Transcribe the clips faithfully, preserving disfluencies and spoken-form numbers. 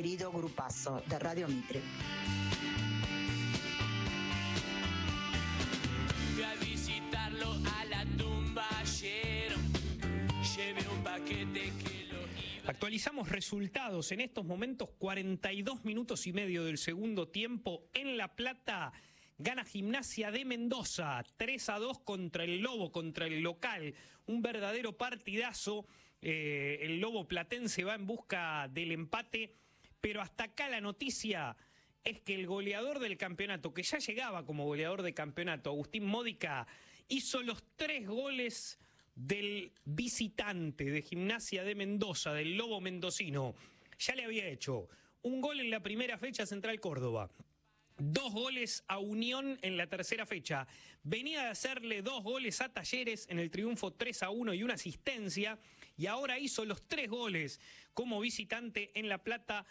querido grupazo de Radio Mitre. Fui a visitarlo a la tumba ayer, llevé un paquete que lo iba... Actualizamos resultados en estos momentos, cuarenta y dos minutos y medio del segundo tiempo. En La Plata gana Gimnasia de Mendoza, tres a dos contra el Lobo, contra el local. Un verdadero partidazo. Eh, el Lobo platense va en busca del empate, pero hasta acá la noticia es que el goleador del campeonato, que ya llegaba como goleador de campeonato, Agustín Módica, hizo los tres goles del visitante de Gimnasia de Mendoza, del Lobo mendocino. Ya le había hecho un gol en la primera fecha Central Córdoba, dos goles a Unión en la tercera fecha, venía de hacerle dos goles a Talleres en el triunfo tres a uno y una asistencia, y ahora hizo los tres goles como visitante en La Plata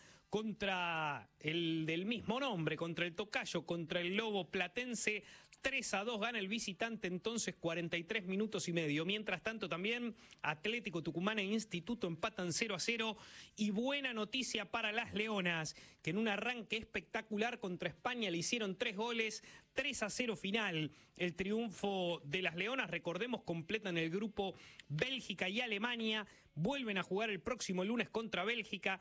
contra el del mismo nombre, contra el tocayo, contra el Lobo platense. tres a dos gana el visitante, entonces cuarenta y tres minutos y medio. Mientras tanto también Atlético Tucumán e Instituto empatan cero a cero. Y buena noticia para las Leonas, que en un arranque espectacular contra España le hicieron tres goles, tres a cero final. El triunfo de las Leonas, recordemos, completan el grupo Bélgica y Alemania. Vuelven a jugar el próximo lunes contra Bélgica.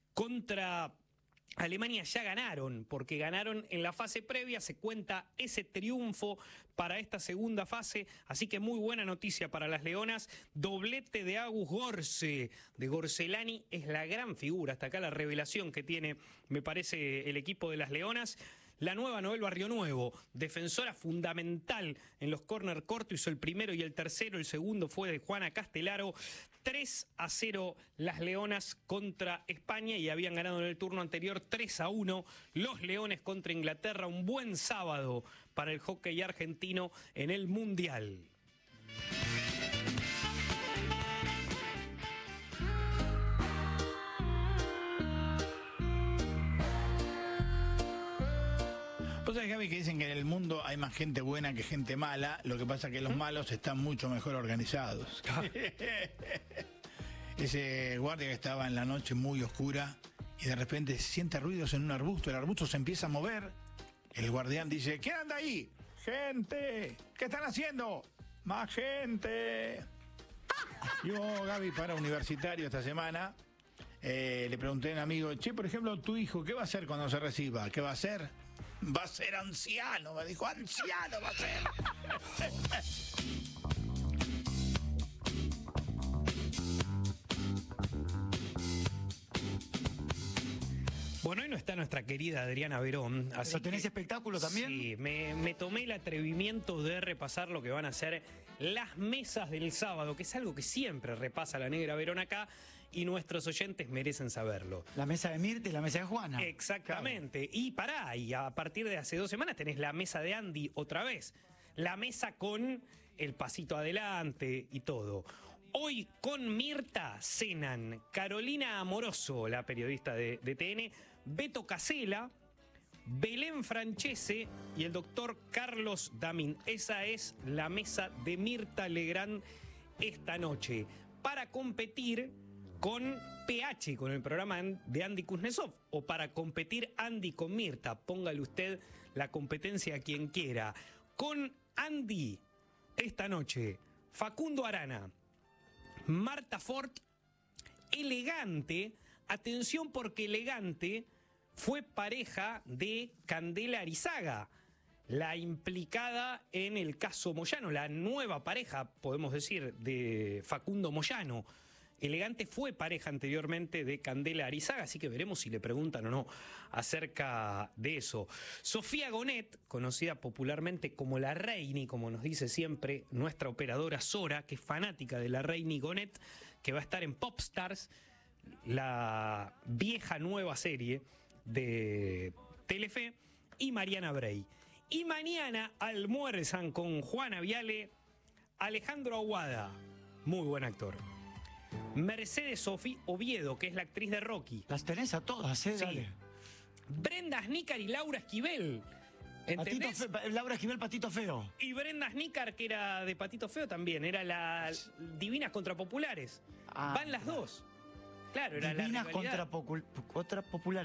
Contra Alemania ya ganaron, porque ganaron en la fase previa, se cuenta ese triunfo para esta segunda fase, así que muy buena noticia para las Leonas. Doblete de Agus Gorce, de Gorcelani, es la gran figura, hasta acá la revelación que tiene, me parece, el equipo de las Leonas. La nueva Noel Barrio Nuevo, defensora fundamental en los córner cortos, hizo el primero y el tercero, el segundo fue de Juana Castelaro. tres a cero las Leonas contra España, y habían ganado en el turno anterior tres a uno los Leones contra Inglaterra. Un buen sábado para el hockey argentino en el Mundial. Vos sabés, Gaby, que dicen que en el mundo hay más gente buena que gente mala. Lo que pasa es que los malos están mucho mejor organizados. Ese guardia que estaba en la noche muy oscura y de repente siente ruidos en un arbusto. El arbusto se empieza a mover. El guardián dice: ¿quién anda ahí? ¡Gente! ¿Qué están haciendo? ¡Más gente! Yo, Gaby, para universitario esta semana, eh, le pregunté a un amigo: che, por ejemplo, tu hijo, ¿qué va a hacer cuando se reciba? ¿Qué va a hacer? Va a ser anciano, me dijo, anciano va a ser. Bueno, hoy no está nuestra querida Adriana Verón. Así ¿Pero tenés que, espectáculo también? Sí, me, me tomé el atrevimiento de repasar lo que van a ser las mesas del sábado, que es algo que siempre repasa la negra Verón acá, y nuestros oyentes merecen saberlo. La mesa de Mirta y la mesa de Juana. Exactamente. Claro. Y pará, y a partir de hace dos semanas tenés la mesa de Andy otra vez. La mesa con el pasito adelante y todo. Hoy con Mirta cenan Carolina Amoroso, la periodista de, de T N, Beto Casella, Belén Francese y el doctor Carlos Damín. Esa es la mesa de Mirta Legrand esta noche, para competir con P H, con el programa de Andy Kuznetsov, o para competir Andy con Mirta. Póngale usted la competencia a quien quiera. Con Andy esta noche, Facundo Arana, Marta Fort, Elegante. Atención, porque Elegante fue pareja de Candela Arizaga, la implicada en el caso Moyano, la nueva pareja, podemos decir, de Facundo Moyano. Elegante fue pareja anteriormente de Candela Arizaga, así que veremos si le preguntan o no acerca de eso. Sofía Gonet, conocida popularmente como la Reini, como nos dice siempre nuestra operadora Sora, que es fanática de la Reini Gonet, que va a estar en Popstars, la vieja nueva serie de Telefe, y Mariana Bray. Y mañana almuerzan con Juana Viale, Alejandro Aguada, muy buen actor, Mercedes Sofí Oviedo, que es la actriz de Rocky. Las tenés a todas, ¿eh? Sí. Dale. Brenda Snícar y Laura Esquivel. Patito Fe, Laura Esquivel, Patito Feo. Y Brenda Snícar, que era de Patito Feo también, era la Divinas contra Populares. Ah, Van las dos. Claro, era Divinas la contra, contra Populares.